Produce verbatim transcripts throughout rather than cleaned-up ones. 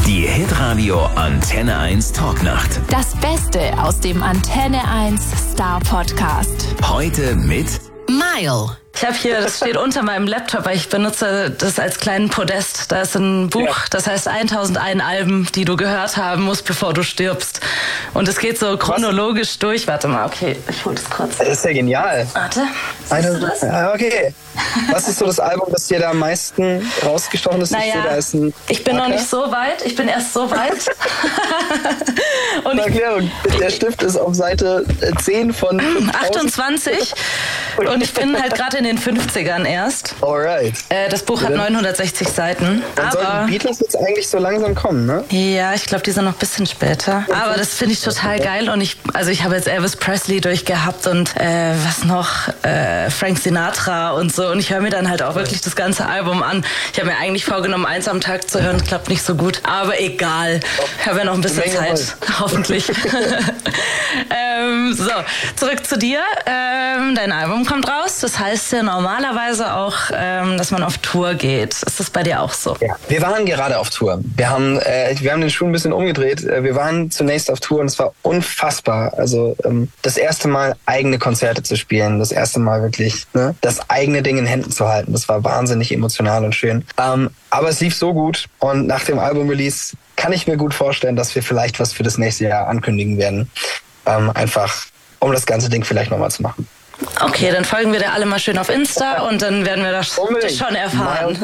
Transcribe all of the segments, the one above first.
Die Hitradio Antenne eins Talknacht. Das Beste aus dem Antenne eins Star Podcast. Heute mit Mile. Ich habe hier, das steht unter meinem Laptop, weil ich benutze das als kleinen Podest. Da ist ein Buch, ja. Das heißt tausendundeins Alben, die du gehört haben musst, bevor du stirbst. Und es geht so chronologisch Was? durch. Warte mal, okay, ich hol das kurz. Das ist ja genial. Warte, Eine, du das? Ja, okay. Was ist so das Album, das dir da am meisten rausgestochen ist? Naja, ich, da ist ein ich bin Marker. noch nicht so weit. Ich bin erst so weit. Und Erklärung. Der Stift ist auf Seite zehn von achtundzwanzig. Und ich bin halt gerade in den fünfzigern erst. Alright. Äh, das Buch hat neunhundertsechzig Seiten. Dann sollten die Beatles jetzt eigentlich so langsam kommen, ne? Ja, ich glaube, die sind noch ein bisschen später. Aber das finde ich total geil. Und ich, also ich habe jetzt Elvis Presley durchgehabt und äh, was noch? Äh, Frank Sinatra und so. Und ich höre mir dann halt auch wirklich das ganze Album an. Ich habe mir eigentlich vorgenommen, eins am Tag zu hören. Klappt nicht so gut. Aber egal. Ich habe ja noch ein bisschen Zeit. Hoffentlich. ähm, so, zurück zu dir. Ähm, dein Album kommt raus. Das heißt ja normalerweise auch, ähm, dass man auf Tour geht. Ist das bei dir auch so? Ja, wir waren gerade auf Tour. Wir haben, äh, wir haben den Schuh ein bisschen umgedreht. Wir waren zunächst auf Tour und es war unfassbar. Also ähm, das erste Mal eigene Konzerte zu spielen, das erste Mal wirklich ne, das eigene Ding in Händen zu halten. Das war wahnsinnig emotional und schön. Ähm, aber es lief so gut und nach dem Album-Release kann ich mir gut vorstellen, dass wir vielleicht was für das nächste Jahr ankündigen werden. Ähm, einfach, um das ganze Ding vielleicht nochmal zu machen. Okay, dann folgen wir dir alle mal schön auf Insta und dann werden wir das, das schon erfahren.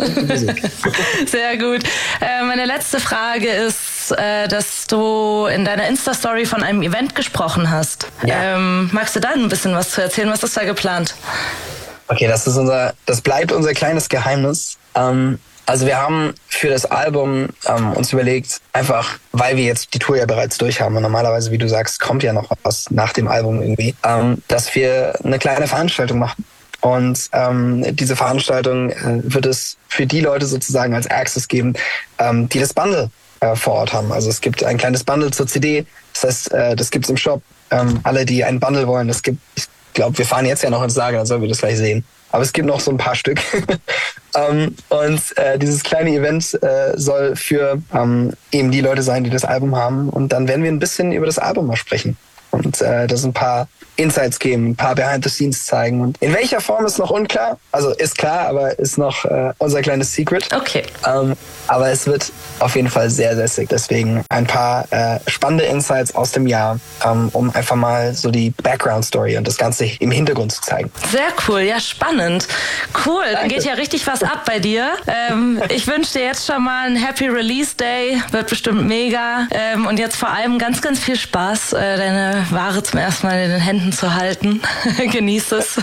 Sehr gut. Äh, meine letzte Frage ist, äh, dass du in deiner Insta-Story von einem Event gesprochen hast. Ja. Ähm, magst du da ein bisschen was zu erzählen? Was ist da geplant? Okay, das ist unser, das bleibt unser kleines Geheimnis. Ähm, Also wir haben für das Album ähm, uns überlegt, einfach, weil wir jetzt die Tour ja bereits durch haben und normalerweise, wie du sagst, kommt ja noch was nach dem Album irgendwie, ähm, dass wir eine kleine Veranstaltung machen. Und ähm, diese Veranstaltung äh, wird es für die Leute sozusagen als Access geben, ähm, die das Bundle äh, vor Ort haben. Also es gibt ein kleines Bundle zur C D, das heißt, äh, das gibt's im Shop. Ähm, alle, die ein Bundle wollen, das gibt, ich glaube, wir fahren jetzt ja noch ins Lager, dann sollen wir das gleich sehen. Aber es gibt noch so ein paar Stück. um, und äh, dieses kleine Event äh, soll für ähm, eben die Leute sein, die das Album haben. Und dann werden wir ein bisschen über das Album mal sprechen. Und äh, das ein paar Insights geben, ein paar Behind-the-Scenes zeigen. Und in welcher Form ist noch unklar. Also ist klar, aber ist noch äh, unser kleines Secret. Okay. Ähm, aber es wird auf jeden Fall sehr, sehr sick. Deswegen ein paar äh, spannende Insights aus dem Jahr, ähm, um einfach mal so die Background-Story und das Ganze im Hintergrund zu zeigen. Sehr cool, ja spannend. Cool, dann geht ja richtig was ab bei dir. Ähm, ich wünsche dir jetzt schon mal einen Happy Release Day. Wird bestimmt mega. Ähm, und jetzt vor allem ganz, ganz viel Spaß, äh, deine Ware zum ersten Mal in den Händen zu halten. Genieß es.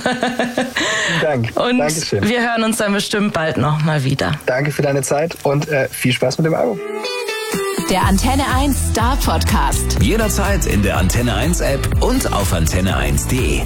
Danke. Und Dankeschön. Wir hören uns dann bestimmt bald noch mal wieder. Danke für deine Zeit und äh, viel Spaß mit dem Album. Der Antenne eins Star Podcast. jederzeit in der Antenne eins App und auf antenne eins punkt de.